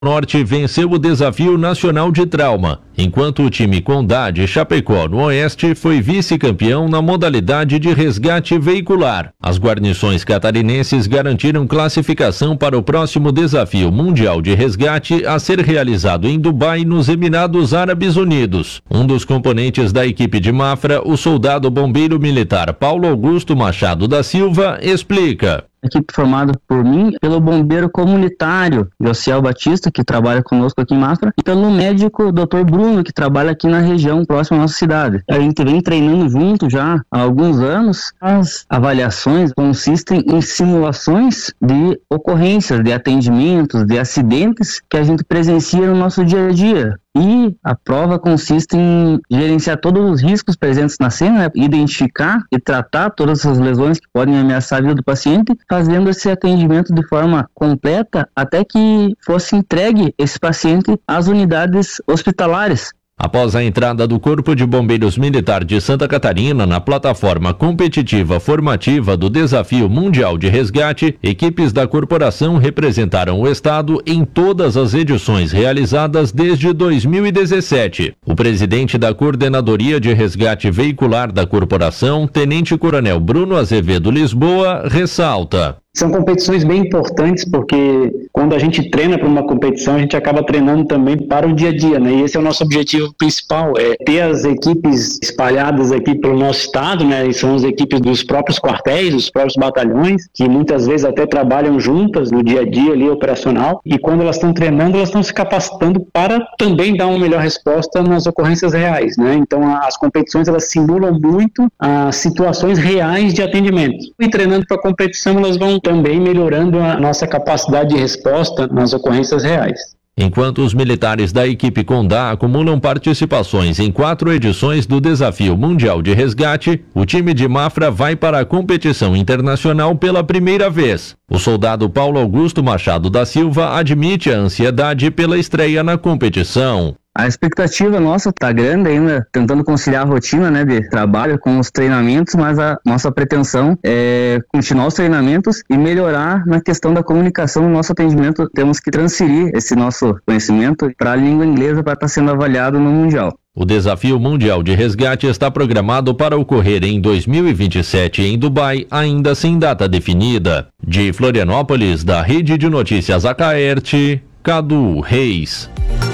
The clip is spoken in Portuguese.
Norte venceu o Desafio Nacional de Trauma, enquanto o time Condá de Chapecó, no Oeste, foi vice-campeão na modalidade de resgate veicular. As guarnições catarinenses garantiram classificação para o próximo Desafio Mundial de Resgate a ser realizado em Dubai, nos Emirados Árabes Unidos. Um dos componentes da equipe de Mafra, o soldado bombeiro militar Paulo Augusto Machado da Silva, explica. Equipe formada por mim, pelo bombeiro comunitário Josiel Batista, que trabalha conosco aqui em Mafra, e pelo médico Dr. Bruno, que trabalha aqui na região próxima à nossa cidade. A gente vem treinando junto já há alguns anos. As avaliações consistem em simulações de ocorrências, de atendimentos, de acidentes que a gente presencia no nosso dia a dia. E a prova consiste em gerenciar todos os riscos presentes na cena, né? Identificar e tratar todas as lesões que podem ameaçar a vida do paciente, fazendo esse atendimento de forma completa até que fosse entregue esse paciente às unidades hospitalares. Após a entrada do Corpo de Bombeiros Militar de Santa Catarina na plataforma competitiva formativa do Desafio Mundial de Resgate, equipes da corporação representaram o estado em todas as edições realizadas desde 2017. O presidente da Coordenadoria de Resgate Veicular da corporação, Tenente Coronel Bruno Azevedo Lisboa, ressalta. São competições bem importantes porque quando a gente treina para uma competição, a gente acaba treinando também para o dia a dia, né? E esse é o nosso objetivo principal, é ter as equipes espalhadas aqui pelo nosso estado, né? E são as equipes dos próprios quartéis, dos próprios batalhões, que muitas vezes até trabalham juntas no dia a dia ali operacional, e quando elas estão treinando, elas estão se capacitando para também dar uma melhor resposta nas ocorrências reais, né? Então as competições, elas simulam muito as situações reais de atendimento. E treinando para a competição, elas vão também melhorando a nossa capacidade de resposta nas ocorrências reais. Enquanto os militares da equipe Condá acumulam participações em 4 edições do Desafio Mundial de Resgate, o time de Mafra vai para a competição internacional pela primeira vez. O soldado Paulo Augusto Machado da Silva admite a ansiedade pela estreia na competição. A expectativa nossa está grande ainda, tentando conciliar a rotina, né, de trabalho com os treinamentos, mas a nossa pretensão é continuar os treinamentos e melhorar na questão da comunicação no nosso atendimento. Temos que transferir esse nosso conhecimento para a língua inglesa para estar sendo avaliado no Mundial. O Desafio Mundial de Resgate está programado para ocorrer em 2027 em Dubai, ainda sem data definida. De Florianópolis, da Rede de Notícias Acaerte, Cadu Reis.